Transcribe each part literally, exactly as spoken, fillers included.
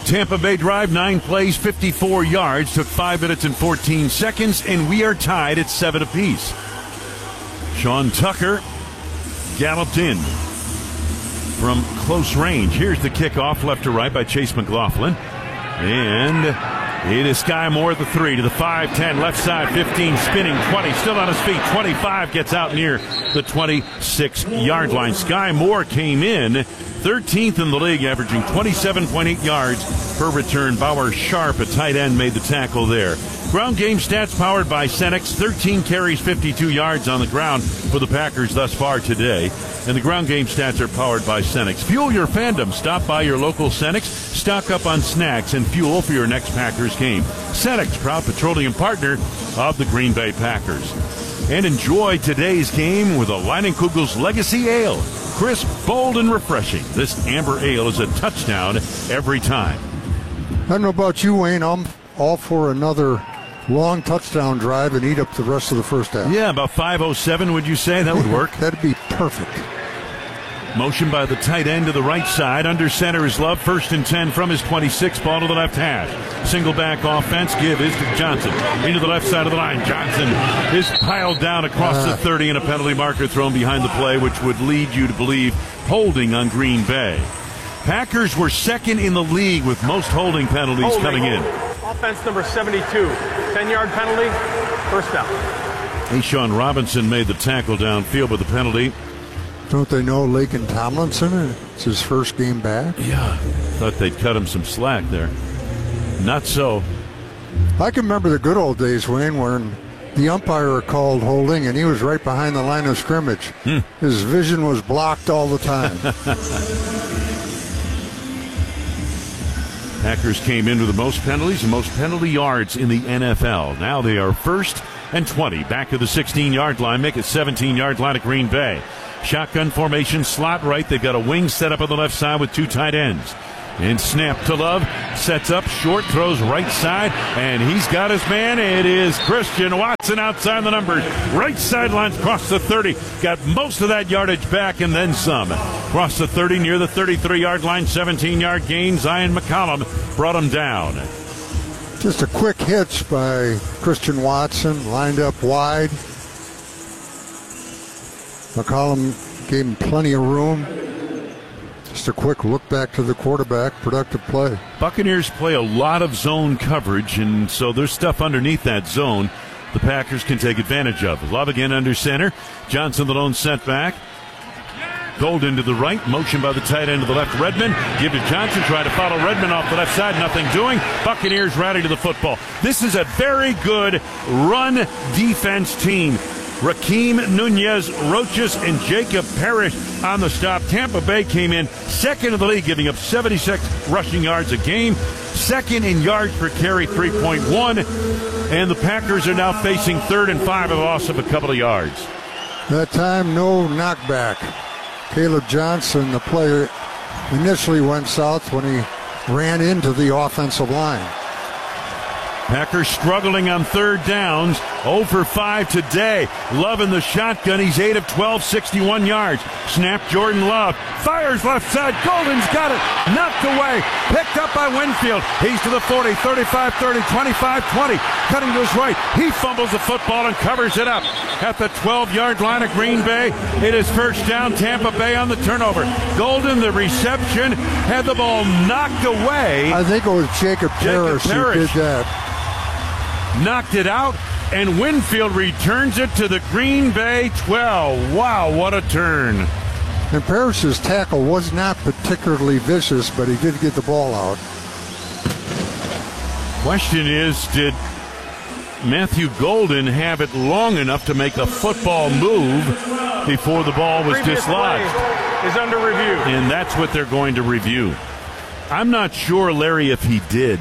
Tampa Bay drive, nine plays, fifty-four yards, took five minutes and fourteen seconds, and we are tied at seven apiece. Sean Tucker galloped in from close range. Here's the kickoff, left to right by Chase McLaughlin. And it is Sky Moore at the three, to the five, ten, left side, fifteen, spinning, twenty, still on his feet, twenty-five, gets out near the twenty-six-yard line. Sky Moore came in thirteenth in the league, averaging twenty-seven point eight yards per return. Bauer Sharp, a tight end, made the tackle there. Ground game stats powered by Cenex. thirteen carries, fifty-two yards on the ground for the Packers thus far today. And the ground game stats are powered by Cenex. Fuel your fandom. Stop by your local Cenex. Stock up on snacks and fuel for your next Packers game. Cenex, proud petroleum partner of the Green Bay Packers. And enjoy today's game with a Leinenkugel's Legacy Ale. Crisp, bold, and refreshing. This amber ale is a touchdown every time. I don't know about you, Wayne. I'm all for another long touchdown drive and eat up the rest of the first half. Yeah, about five oh seven, would you say? That would work. That'd be perfect. Motion by the tight end to the right side. Under center is Love. First and ten from his twenty-six. Ball to the left hash. Single back offense. Give is to Johnson. Into the left side of the line. Johnson is piled down across uh. the thirty, and a penalty marker thrown behind the play, which would lead you to believe holding on Green Bay. Packers were second in the league with most holding penalties holding, coming in. Offense number seventy-two. ten-yard penalty. First down. Ashawn Robinson made the tackle downfield with the penalty. Don't they know Laken Tomlinson? It's his first game back. Yeah, thought they'd cut him some slack there. Not so. I can remember the good old days, Wayne, when the umpire called holding and he was right behind the line of scrimmage. Hmm. His vision was blocked all the time. Packers came in with the most penalties and most penalty yards in the N F L. Now they are first and twenty. Back to the sixteen-yard line. Make it seventeen-yard line at Green Bay. Shotgun formation, slot right. They've got a wing set up on the left side with two tight ends. And snap to Love. Sets up, short, throws right side. And he's got his man. It is Christian Watson outside the numbers. Right sidelines, cross the thirty. Got most of that yardage back and then some. Cross the thirty, near the thirty-three-yard line. seventeen-yard gain. Zion McCollum brought him down. Just a quick hitch by Christian Watson. Lined up wide. McCollum gave him plenty of room. Just a quick look back to the quarterback. Productive play. Buccaneers play a lot of zone coverage, and so there's stuff underneath that zone the Packers can take advantage of. Love again under center. Johnson the lone setback. Golden to the right. Motion by the tight end to the left. Redmond. Give to Johnson. Try to follow Redmond off the left side. Nothing doing. Buccaneers rally to the football. This is a very good run defense team. Rakeem Nunez, Roaches, and Jacob Parrish on the stop. Tampa Bay came in second in the league, giving up seventy-six rushing yards a game. Second in yards per carry, three point one. And the Packers are now facing third and five, a loss of a couple of yards. That time, no knockback. Caleb Johnson, the player, initially went south when he ran into the offensive line. Packers struggling on third downs. oh for five today. Love in the shotgun. He's eight of twelve, sixty-one yards. Snap, Jordan Love. Fires left side. Golden's got it. Knocked away. Picked up by Winfield. He's to the forty, thirty-five, thirty, twenty-five, twenty. Cutting to his right. He fumbles the football and covers it up. At the twelve-yard line of Green Bay, it is first down. Tampa Bay on the turnover. Golden, the reception, had the ball knocked away. I think it was Jacob Parrish who did that. Knocked it out, and Winfield returns it to the Green Bay twelve. Wow, what a turn. And Parrish's tackle was not particularly vicious, but he did get the ball out. Question is, did Matthew Golden have it long enough to make a football move before the ball was Previous dislodged? Play is under review. And that's what they're going to review. I'm not sure, Larry, if he did.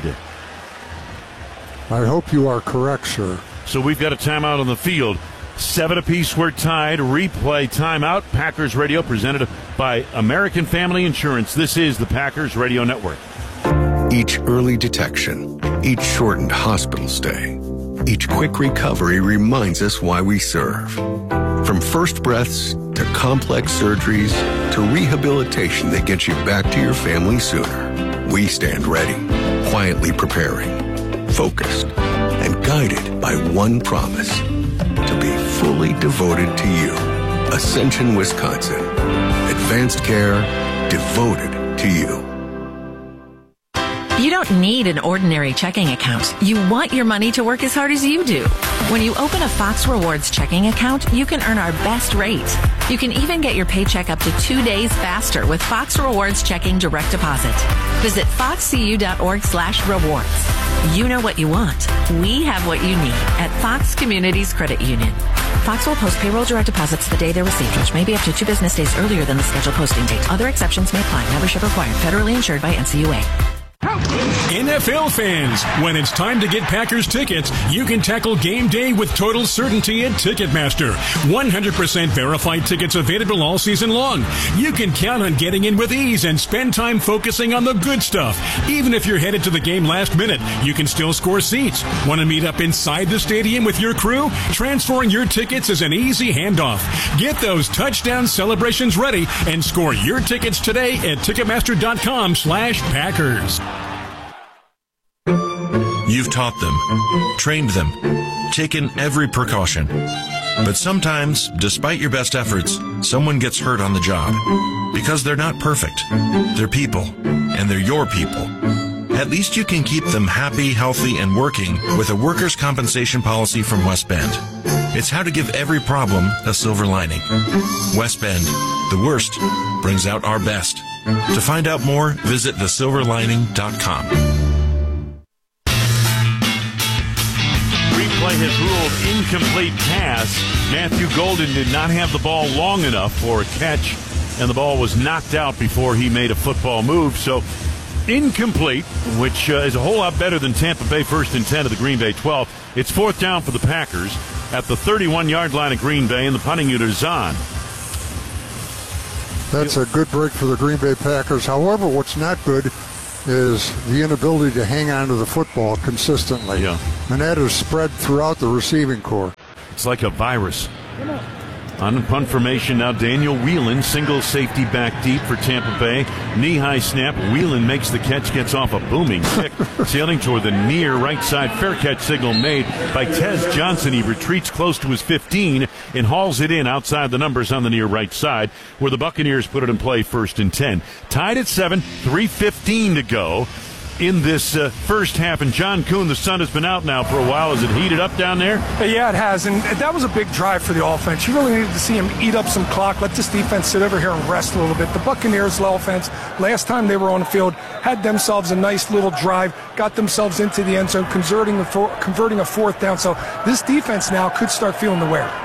I hope you are correct, sir. So we've got a timeout on the field. Seven apiece, we're tied. Replay timeout. Packers Radio presented by American Family Insurance. This is the Packers Radio Network. Each early detection, each shortened hospital stay, each quick recovery reminds us why we serve. From first breaths to complex surgeries to rehabilitation that gets you back to your family sooner. we stand ready, quietly preparing, focused, and guided by one promise, to be fully devoted to you. Ascension, Wisconsin. Advanced care devoted to you. You don't need an ordinary checking account. You want your money to work as hard as you do. When you open a Fox Rewards checking account, you can earn our best rate. You can even get your paycheck up to two days faster with Fox Rewards checking direct deposit. Visit foxcu.org slash rewards. You know what you want. We have what you need at Fox Communities Credit Union. Fox will post payroll direct deposits the day they're received, which may be up to two business days earlier than the scheduled posting date. Other exceptions may apply. Membership required. Federally insured by N C U A. N F L fans, when it's time to get Packers tickets, you can tackle game day with total certainty at Ticketmaster. one hundred percent verified tickets available all season long. You can count on getting in with ease and spend time focusing on the good stuff. Even if you're headed to the game last minute, you can still score seats. Want to meet up inside the stadium with your crew? Transferring your tickets is an easy handoff. Get those touchdown celebrations ready and score your tickets today at Ticketmaster.com slash Packers. You've taught them, trained them, taken every precaution. But sometimes, despite your best efforts, someone gets hurt on the job. Because they're not perfect. They're people, and they're your people. At least you can keep them happy, healthy, and working with a workers' compensation policy from West Bend. It's how to give every problem a silver lining. West Bend, the worst brings out our best. To find out more, visit the silver lining dot com. Replay has ruled incomplete pass. Matthew Golden did not have the ball long enough for a catch, and the ball was knocked out before he made a football move. So incomplete, which uh, is a whole lot better than Tampa Bay first and ten of the Green Bay twelve. It's fourth down for the Packers at the thirty-one-yard line of Green Bay, and the punting unit is on. That's a good break for the Green Bay Packers. However, what's not good is the inability to hang on to the football consistently. Yeah. And that is spread throughout the receiving corps. It's like a virus. On punt formation now, Daniel Whelan, single safety back deep for Tampa Bay. Knee-high snap. Whelan makes the catch, gets off a booming kick, sailing toward the near right side. Fair catch signal made by Tez Johnson. He retreats close to his fifteen and hauls it in outside the numbers on the near right side, where the Buccaneers put it in play first and ten. Tied at seven, three fifteen to go in this uh, first half. And John Kuhn, the sun has been out now for a while. Has it heated up down there? Yeah, it has. And that was a big drive for the offense. You really needed to see him eat up some clock, let this defense sit over here and rest a little bit. The Buccaneers offense, last time they were on the field, had themselves a nice little drive, got themselves into the end zone, converting a, for, converting a fourth down. So this defense now could start feeling the wear.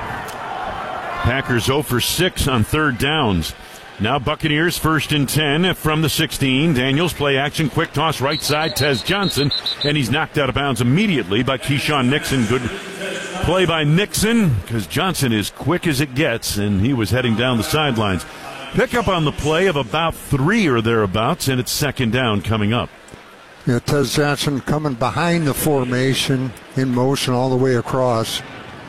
Packers zero for six on third downs. Now Buccaneers first and ten from the sixteen. Daniels play action, quick toss right side, Tez Johnson, and he's knocked out of bounds immediately by Keyshawn Nixon. Good play by Nixon because Johnson is quick as it gets, and he was heading down the sidelines. Pick up on the play of about three or thereabouts, and it's second down coming up. Yeah, Tez Johnson coming behind the formation in motion all the way across.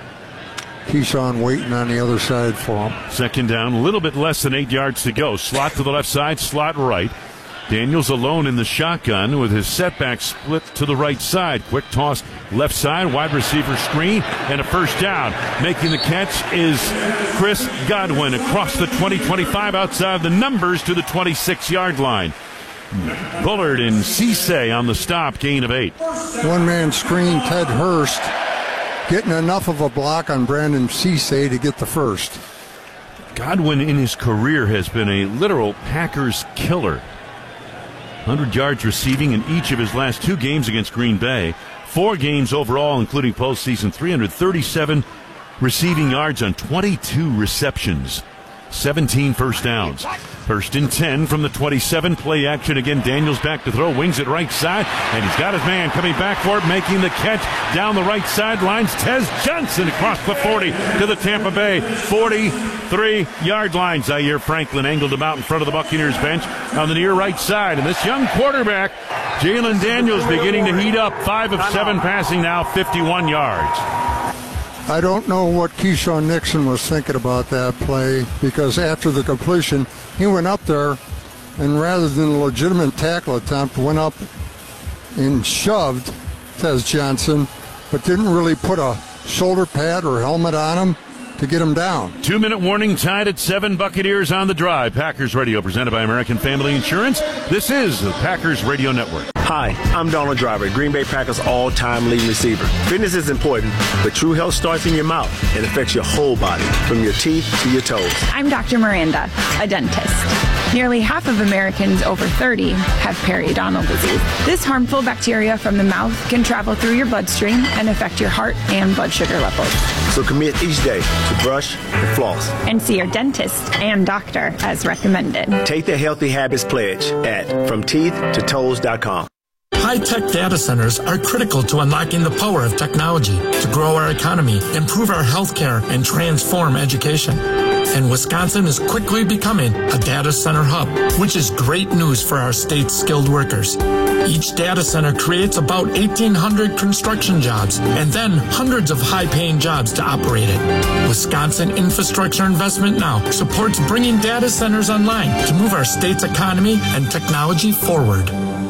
Keyshawn waiting on the other side for him. Second down, a little bit less than eight yards to go. Slot to the left side, slot right. Daniels alone in the shotgun with his setback split to the right side. Quick toss left side, wide receiver screen, and a first down. Making the catch is Chris Godwin across the twenty twenty-five outside the numbers to the twenty-six-yard line. Bullard and Cisse on the stop, gain of eight. One-man screen, Ted Hurst getting enough of a block on Brandon Cisse to get the first. Godwin in his career has been a literal Packers killer. one hundred yards receiving in each of his last two games against Green Bay. Four games overall, including postseason. three hundred thirty-seven receiving yards on twenty-two receptions. seventeen first downs. First and ten from the twenty-seven. Play action again. Daniels back to throw. Wings it right side. And he's got his man coming back for it. Making the catch down the right sidelines. Tez Johnson across the forty to the Tampa Bay forty-three-yard line. Zaire Franklin angled him out in front of the Buccaneers bench on the near right side. And this young quarterback, Jalen Daniels, beginning to heat up. Five of seven passing now, fifty-one yards. I don't know what Keyshawn Nixon was thinking about that play, because after the completion, he went up there and rather than a legitimate tackle attempt, went up and shoved Tez Johnson, but didn't really put a shoulder pad or helmet on him to get him down. Two-minute warning, tied at seven. Buccaneers on the drive. Packers Radio, presented by American Family Insurance. This is the Packers Radio Network. Hi, I'm Donald Driver, Green Bay Packers all-time leading receiver. Fitness is important, but true health starts in your mouth and affects your whole body, from your teeth to your toes. I'm Doctor Miranda, a dentist. Nearly half of Americans over thirty have periodontal disease. This harmful bacteria from the mouth can travel through your bloodstream and affect your heart and blood sugar levels. So commit each day to brush and floss. And see your dentist and doctor as recommended. Take the Healthy Habits Pledge at from teeth to toes dot com. High-tech data centers are critical to unlocking the power of technology to grow our economy, improve our healthcare, and transform education. And Wisconsin is quickly becoming a data center hub, which is great news for our state's skilled workers. Each data center creates about eighteen hundred construction jobs and then hundreds of high-paying jobs to operate it. Wisconsin Infrastructure Investment Now supports bringing data centers online to move our state's economy and technology forward.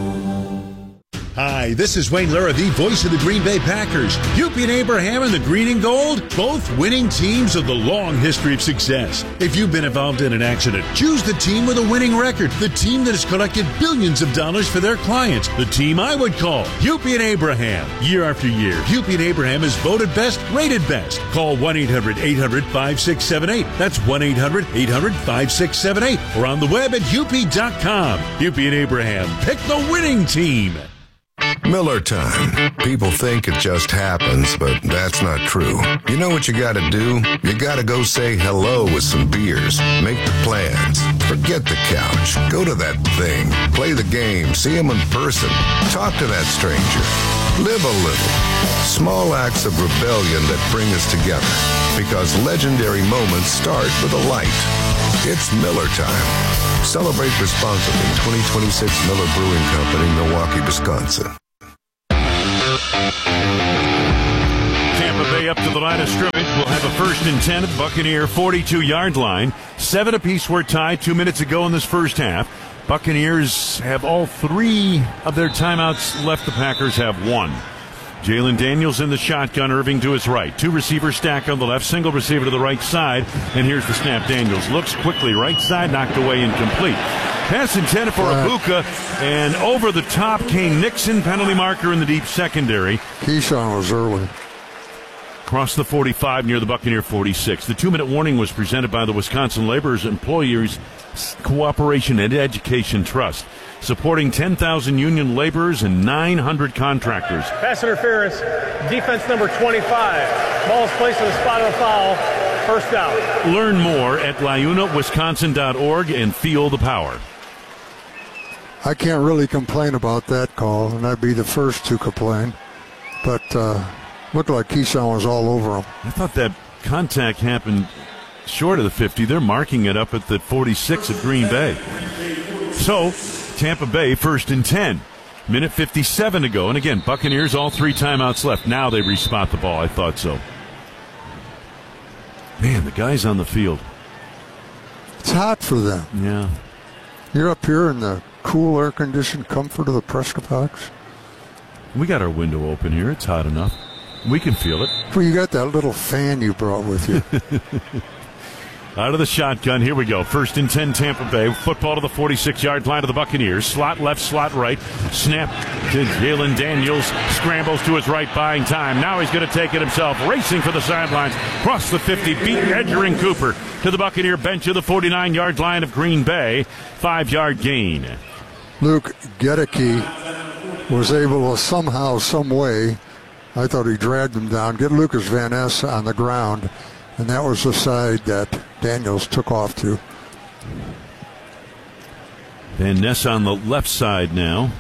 Hi, this is Wayne Lura, the voice of the Green Bay Packers. U P and Abraham and the Green and Gold, both winning teams with a long history of success. If you've been involved in an accident, choose the team with a winning record, the team that has collected billions of dollars for their clients, the team I would call U P and Abraham. Year after year, U P and Abraham is voted best, rated best. Call one eight hundred eight hundred five six seven eight. That's one eight hundred eight hundred five six seven eight. Or on the web at U P dot com. U P and Abraham, pick the winning team. Miller time. People think it just happens, but that's not true. You know what you gotta do? You gotta go say hello with some beers. Make the plans. Forget the couch. Go to that thing. Play the game. See him in person. Talk to that stranger. Live a little. Small acts of rebellion that bring us together. Because legendary moments start with a light. It's Miller time. Celebrate responsibly. twenty twenty-six Miller Brewing Company, Milwaukee, Wisconsin. Tampa Bay up to the line of scrimmage. We'll have a first and ten at the Buccaneer forty-two-yard line. Seven apiece were tied two minutes ago in this first half. Buccaneers have all three of their timeouts left. The Packers have one. Jalen Daniels in the shotgun, Irving to his right. Two receivers stack on the left, single receiver to the right side. And here's the snap. Daniels looks quickly, right side, knocked away, incomplete. Pass intended for Abuka, and over the top came Nixon, penalty marker in the deep secondary. Keyshawn was early. Across the forty-five near the Buccaneer forty-six. The two-minute warning was presented by the Wisconsin Laborers Employers Cooperation and Education Trust, supporting ten thousand union laborers and nine hundred contractors. Pass interference, defense number twenty-five. Ball is placed in the spot of the foul. First down. Learn more at Liuna Wisconsin dot org and feel the power. I can't really complain about that call, and I'd be the first to complain. But uh, looked like Keyshawn was all over him. I thought that contact happened short of the fifty. They're marking it up at the forty-six at Green Bay. So, Tampa Bay first and ten. Minute fifty-seven to go. And again, Buccaneers, all three timeouts left. Now they respot the ball. I thought so. Man, the guys on the field. It's hot for them. Yeah. You're up here in the cool, air-conditioned comfort of the press box. We got our window open here. It's hot enough. We can feel it. Well, you got that little fan you brought with you. Out of the shotgun, here we go. First and ten, Tampa Bay. Football to the forty-six-yard line of the Buccaneers. Slot left, slot right. Snap to Jalen Daniels. Scrambles to his right, buying time. Now he's going to take it himself. Racing for the sidelines. Cross the fifty, beat Edgerrin Cooper to the Buccaneer bench of the forty-nine-yard line of Green Bay. Five-yard gain. Luke Gedeke was able to somehow, some way, I thought he dragged him down, get Lucas Van Ness on the ground, and that was the side that Daniels took off to. Van Ness on the left side now.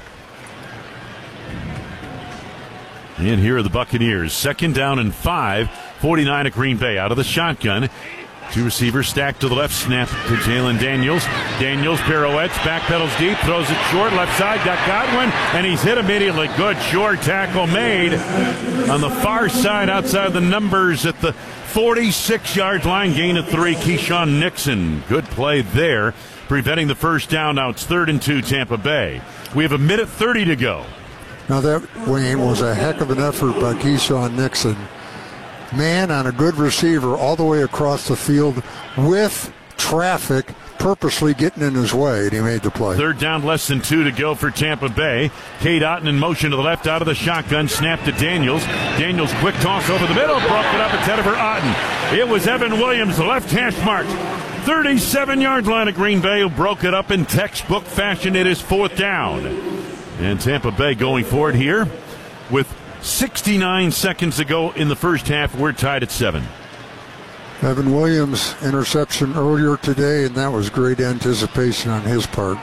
And here are the Buccaneers. Second down and five. forty-nine at Green Bay. Out of the shotgun. Two receivers stacked to the left. Snap to Jalen Daniels. Daniels pirouettes, backpedals deep, throws it short. Left side, got Godwin, and he's hit immediately. Good short tackle made on the far side outside the numbers at the forty-six-yard line. Gain of three. Keyshawn Nixon. Good play there. preventing the first down. Now it's third and two, Tampa Bay. We have a minute thirty to go. Now that, Wayne, was a heck of an effort by Keyshawn Nixon. Man on a good receiver all the way across the field with traffic purposely getting in his way, and he made the play. Third down, less than two to go for Tampa Bay. Cade Otton in motion to the left out of the shotgun. Snap to Daniels. Daniels quick toss over the middle. Broke it up. It's headed for Otton. It was Evan Williams, the left hash mark. thirty-seven-yard line of Green Bay, who broke it up in textbook fashion. It is fourth down. And Tampa Bay going forward here with sixty-nine seconds to go in the first half. We're tied at seven. Evan Williams' interception earlier today, and that was great anticipation on his part.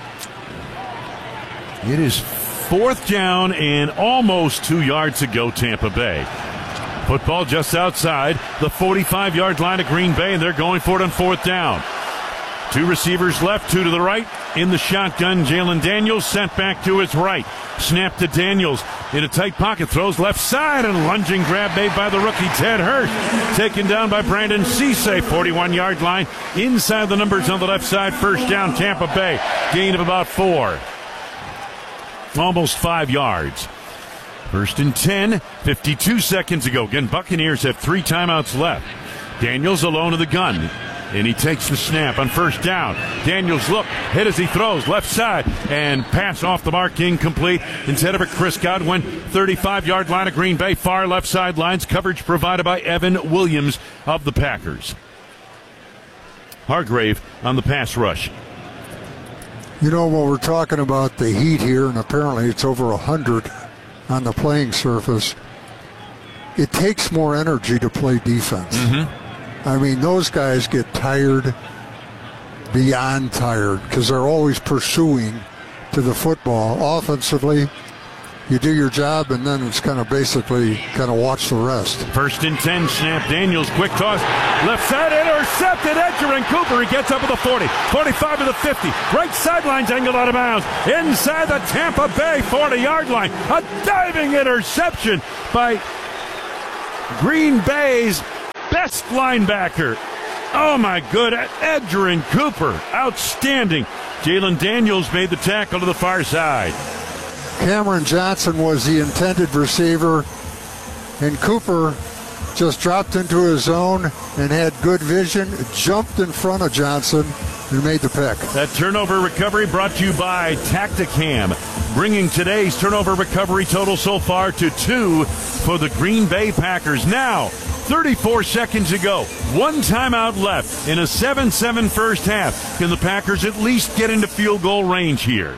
It is fourth down and almost two yards to go, Tampa Bay. Football just outside the forty-five-yard line of Green Bay, and they're going for it on fourth down. Two receivers left, two to the right. In the shotgun, Jalen Daniels sent back to his right. Snap to Daniels in a tight pocket, throws left side, and lunging grab made by the rookie Ted Hurst. Taken down by Brandon Cisse, forty-one-yard line. Inside the numbers on the left side, first down, Tampa Bay. Gain of about four. Almost five yards. First and ten, fifty-two seconds ago. Again, Buccaneers have three timeouts left. Daniels alone in the gun. And he takes the snap on first down. Daniels look, hit as he throws, left side, and pass off the mark, incomplete. Instead of a Chris Godwin, thirty-five-yard line of Green Bay, far left sidelines, coverage provided by Evan Williams of the Packers. Hargrave on the pass rush. You know, when we're talking about the heat here, and apparently it's over one hundred on the playing surface, it takes more energy to play defense. Mm-hmm. I mean, those guys get tired beyond tired because they're always pursuing to the football. Offensively, you do your job, and then it's kind of basically kind of watch the rest. First and ten, snap. Daniels, quick toss. Left side, intercepted. Edgerrin Cooper, he gets up at the forty. forty-five to the fifty. Right sidelines, angled out of bounds. Inside the Tampa Bay forty-yard line. A diving interception by Green Bay's best linebacker. Oh, my good. Edgerrin Cooper. Outstanding. Jalen Daniels made the tackle to the far side. Cameron Johnson was the intended receiver, and Cooper just dropped into his zone and had good vision, jumped in front of Johnson, and made the pick. That turnover recovery brought to you by Tacticam, bringing today's turnover recovery total so far to two for the Green Bay Packers. Now, thirty-four seconds to go. One timeout left in a seven seven first half. Can the Packers at least get into field goal range here?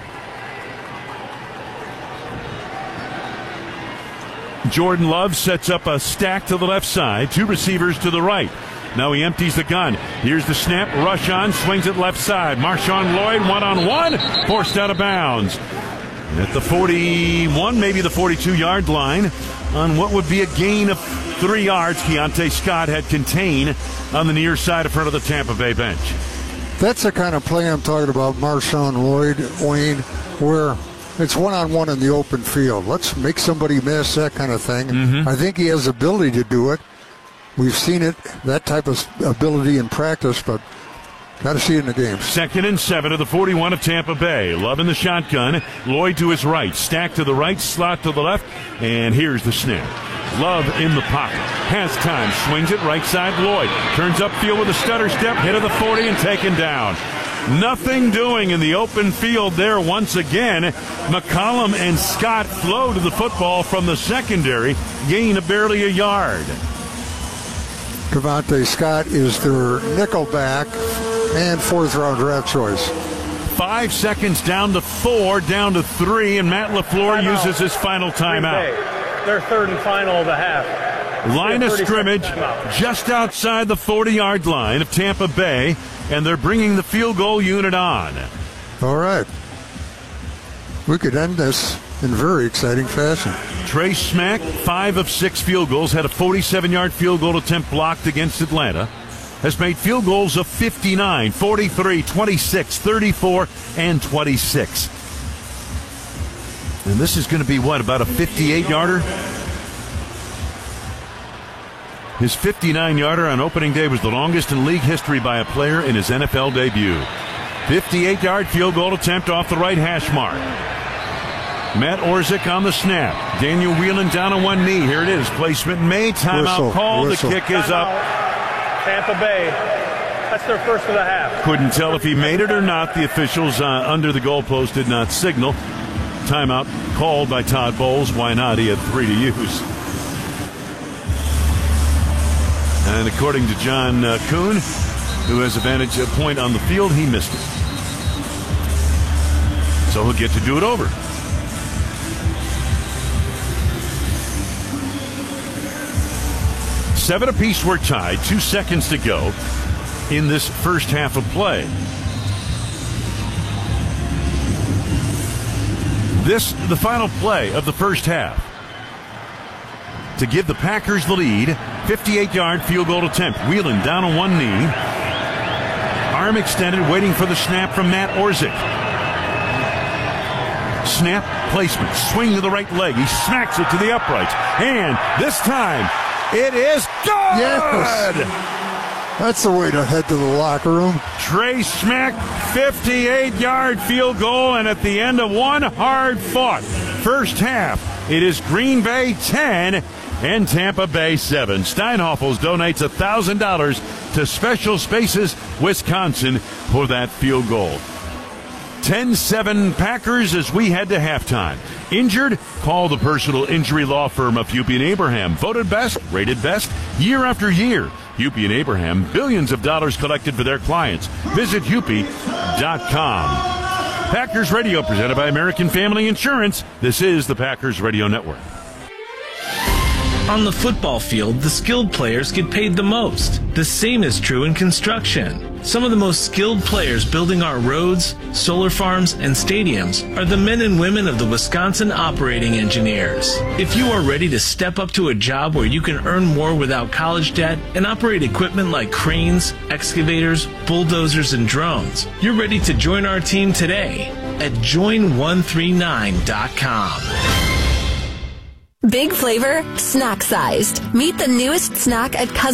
Jordan Love sets up a stack to the left side. Two receivers to the right. Now he empties the gun. Here's the snap. Rush on. Swings it left side. Marshawn Lloyd one-on-one. Forced out of bounds. At the forty-one, maybe the forty-two-yard line, on what would be a gain of three yards, Keontae Scott had contained on the near side in front of the Tampa Bay bench. That's the kind of play I'm talking about, Marshawn Lloyd, Wayne, where it's one-on-one in the open field. Let's make somebody miss, that kind of thing. Mm-hmm. I think he has the ability to do it. We've seen it, that type of ability in practice, but got to see it in the game. Second and seven to the forty-one of Tampa Bay. Love in the shotgun. Lloyd to his right. Stack to the right. Slot to the left. And here's the snap. Love in the pocket. Has time. Swings it right side. Lloyd turns upfield with a stutter step. Hit of the forty and taken down. Nothing doing in the open field there once again. McCollum and Scott flow to the football from the secondary. Gain of barely a yard. Devontae Scott is their nickel back and fourth round draft choice. Five seconds down to four, down to three, and Matt LaFleur Timeout. uses his final timeout. Their third and final of the half. Line of scrimmage just outside the forty-yard line of Tampa Bay, and they're bringing the field goal unit on. All right. We could end this in very exciting fashion. Trey Smack, five of six field goals, had a forty-seven-yard field goal attempt blocked against Atlanta. Has made field goals of fifty-nine, forty-three, twenty-six, thirty-four, and twenty-six. And this is going to be, what, about a fifty-eight-yarder? His fifty-nine-yarder on opening day was the longest in league history by a player in his N F L debut. fifty-eight-yard field goal attempt off the right hash mark. Matt Orzik on the snap. Daniel Whelan down on one knee. Here it is. Placement made. Timeout called. The kick is up. Tampa Bay. That's their first of the half. Couldn't tell if he made it or not. The officials uh, under the goalpost did not signal. Timeout called by Todd Bowles. Why not? He had three to use. And according to John uh, Kuhn, who has a vantage point on the field, he missed it. So he'll get to do it over. Seven apiece were tied. Two seconds to go in this first half of play. This, the final play of the first half. To give the Packers the lead, fifty-eight-yard field goal attempt. Whelan down on one knee. Arm extended, waiting for the snap from Matt Orzik. Snap, placement, swing to the right leg. He smacks it to the uprights. And this time, it is good! Yes. That's the way to head to the locker room. Trey Smack, fifty-eight-yard field goal, and at the end of one hard-fought first half, it is Green Bay ten and Tampa Bay seven. Steinhoffels donates one thousand dollars to Special Spaces Wisconsin for that field goal. ten seven Packers as we head to halftime. Injured? Call the personal injury law firm of Hupy and Abraham. Voted best, rated best, year after year. Hupy and Abraham, billions of dollars collected for their clients. Visit Hupy dot com. Packers Radio, presented by American Family Insurance. This is the Packers Radio Network. On the football field, the skilled players get paid the most. The same is true in construction. Some of the most skilled players building our roads, solar farms, and stadiums are the men and women of the Wisconsin Operating Engineers. If you are ready to step up to a job where you can earn more without college debt and operate equipment like cranes, excavators, bulldozers, and drones, you're ready to join our team today at join one three nine dot com. Big flavor, snack sized. Meet the newest snack at Cousin